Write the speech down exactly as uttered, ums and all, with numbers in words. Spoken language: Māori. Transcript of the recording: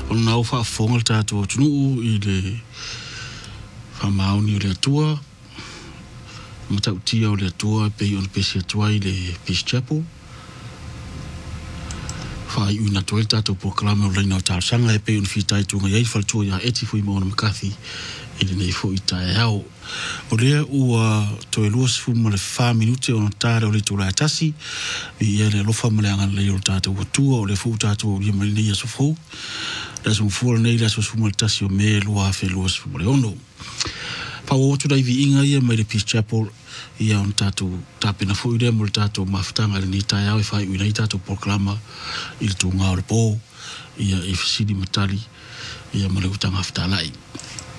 O nau wha fonga le tātou tunu i le whamaoni o le atua. Matau tia o le atua pei on pesi atua i le Peace Chapel. Wha i una toi tātou proklame o leina o tāsanga e pei on whitai tunga iei whaltua ia eti fui maona makathi i le nei fo i tae hao. O lea ua toe lua sifu ma le wha minute o tāre o le tūla atasi i ia le lofa ma le angana le o tātou atua o le fu tātou o lia marina ia sofu. La so fuol nei la so sumal tasio me lua fe lua so le ono. Pa o tu dai vi inga ia mai le Peace Chapel ia on tatu tapena fo ide mo tatu maftanga le ni tai ai fai ina tatu proclama il tu ngau le po ia e fisidi matali ia mo le utanga aftalai.